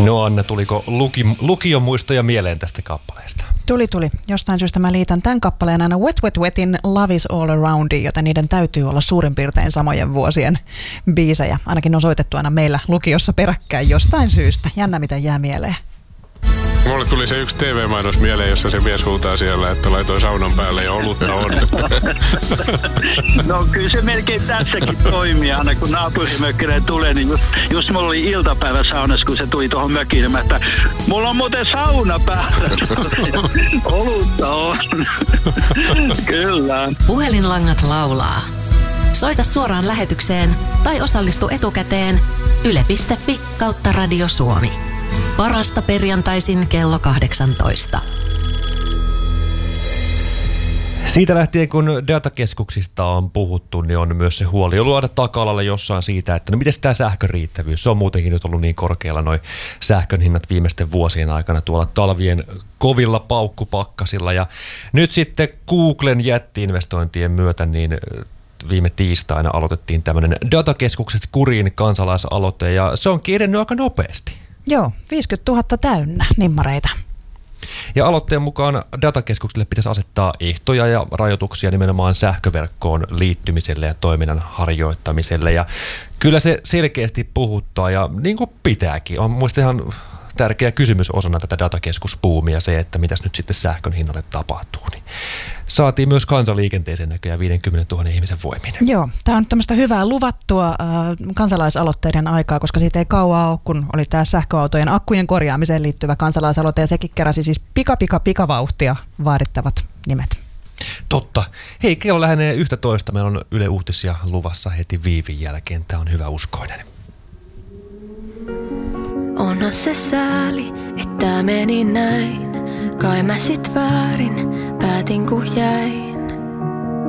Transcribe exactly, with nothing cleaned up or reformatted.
No Anna, tuliko luki, lukion muistoja mieleen tästä kappaleesta? Tuli, tuli. Jostain syystä mä liitän tämän kappaleen aina Wet Wet Wetin Love is All Aroundiin, joten niiden täytyy olla suurin piirtein samojen vuosien biisejä. Ainakin on soitettu aina meillä lukiossa peräkkäin jostain syystä. Jännä, mitä jää mieleen. Mulle tuli se yksi T V-mainos mieleen, jossa se mies huutaa siellä, että laitoi saunan päälle ja olutta on. No kyllä se melkein tässäkin toimii. Aina kun naapurimökkinen tulee, niin just, just mulla oli iltapäivä saunassa, kun se tuli tuohon mökiin. Mä että mulla on muuten sauna päällä. Olutta on. Kyllä. Puhelinlangat laulaa. Soita suoraan lähetykseen tai osallistu etukäteen yle piste fi kautta Radio Suomi. Parasta perjantaisin kello kahdeksantoista. Siitä lähtien, kun datakeskuksista on puhuttu, niin on myös se huoli ollut aina taka-alalla jossain siitä, että no miten tämä sähkön riittävyys? Se on muutenkin nyt ollut niin korkealla noi sähkön hinnat viimeisten vuosien aikana tuolla talvien kovilla paukkupakkasilla. Ja nyt sitten Googlen jätti-investointien myötä niin viime tiistaina aloitettiin tämmöinen datakeskukset kuriin kansalaisaloite ja se on edennyt aika nopeasti. Joo, viisikymmentätuhatta täynnä nimmareita. Ja aloitteen mukaan datakeskuksille pitäisi asettaa ehtoja ja rajoituksia nimenomaan sähköverkkoon liittymiselle ja toiminnan harjoittamiselle. Ja kyllä se selkeästi puhuttaa ja niin kuin pitääkin. On muista ihan tärkeä kysymys osana tätä datakeskusbuumia se, että mitäs nyt sitten sähkön hinnalle tapahtuu. Niin saatiin myös kansaliikenteeseen näköjään viisikymmentätuhatta ihmisen voimin. Joo, tämä on tämmöistä hyvää luvattua äh, kansalaisaloitteiden aikaa, koska siitä ei kauaa ole, kun oli tämä sähköautojen akkujen korjaamiseen liittyvä kansalaisaloite ja sekin keräsi siis pika pika pikavauhtia vaadittavat nimet. Totta. Hei, kello lähenee yksitoista. Meillä on Yle Uutisia luvassa heti viivin jälkeen. Tämä on hyvä uskoinen. Onhan se sääli, että meni näin. Kai mä sit väärin päätin kun jäin.